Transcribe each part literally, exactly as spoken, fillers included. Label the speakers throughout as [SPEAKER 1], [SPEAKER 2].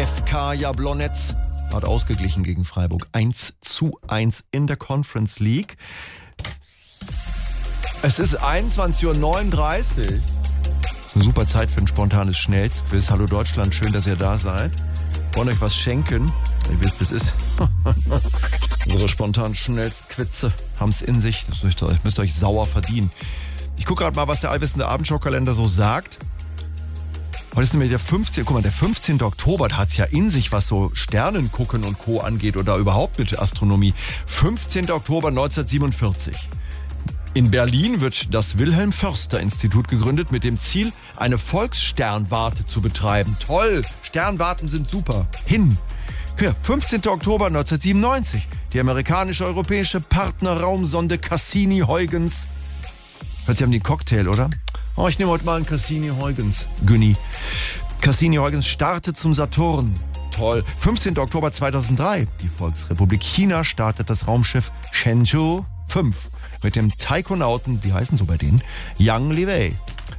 [SPEAKER 1] F K Jablonec hat ausgeglichen gegen Freiburg. eins zu eins in der Conference League. Es ist einundzwanzig Uhr neununddreißig. Das ist eine super Zeit für ein spontanes Schnellstquiz. Hallo Deutschland, schön, dass ihr da seid. Wollen euch was schenken? Ihr wisst, wie es ist. Unsere spontanen Schnellstquizze haben es in sich. Das müsst ihr, euch, müsst ihr euch sauer verdienen. Ich gucke gerade mal, was der allwissende Abendschau-Kalender so sagt. Heute ist nämlich der fünfzehnte Guck mal, der fünfzehnte Oktober, da hat es ja in sich, was so Sternen gucken und Co. angeht oder überhaupt mit Astronomie. fünfzehnte Oktober neunzehnhundertsiebenundvierzig. In Berlin wird das Wilhelm-Förster-Institut gegründet mit dem Ziel, eine Volkssternwarte zu betreiben. Toll, Sternwarten sind super. Hin. Ja, fünfzehnte Oktober neunzehnhundertsiebenundneunzig. Die amerikanische europäische Partnerraumsonde Cassini-Huygens. Hört sich an den Cocktail, oder? Oh, ich nehme heute mal einen Cassini-Huygens. Günni. Cassini-Huygens startet zum Saturn. Toll. fünfzehnte Oktober zweitausenddrei. Die Volksrepublik China startet das Raumschiff Shenzhou fünf. Mit dem Taikonauten, die heißen so bei denen, Yang Liwei.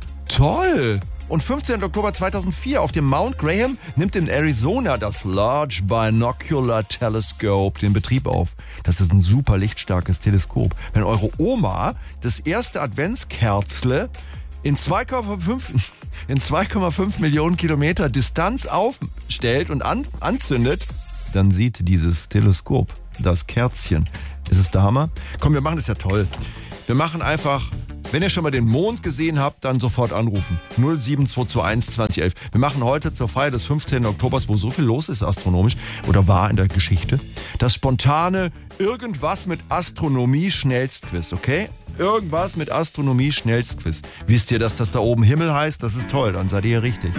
[SPEAKER 1] Toll! Und fünfzehnte Oktober zweitausendvier auf dem Mount Graham nimmt in Arizona das Large Binocular Telescope den Betrieb auf. Das ist ein super lichtstarkes Teleskop. Wenn eure Oma das erste Adventskerzle in zwei Komma fünf, in zwei Komma fünf Millionen Kilometer Distanz aufstellt und an, anzündet, dann sieht dieses Teleskop das Kerzchen. Ist es der Hammer? Komm, wir machen das ja toll. Wir machen einfach, wenn ihr schon mal den Mond gesehen habt, dann sofort anrufen. null sieben zwei zwei eins zwanzig elf. Wir machen heute zur Feier des fünfzehnten Oktobers, wo so viel los ist astronomisch oder war in der Geschichte, das spontane Irgendwas mit Astronomie Schnellstquiz, okay? Irgendwas mit Astronomie Schnellstquiz. Wisst ihr, dass das da oben Himmel heißt? Das ist toll, dann seid ihr hier richtig.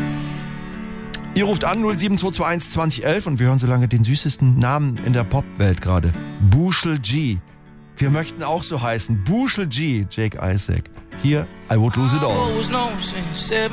[SPEAKER 1] Ihr ruft an null sieben zwei zwei eins zwanzig elf und wir hören so lange den süßesten Namen in der Popwelt gerade. Bushel G. Wir möchten auch so heißen. Bushel G. Jake Isaac. Hier, I Would Lose It All.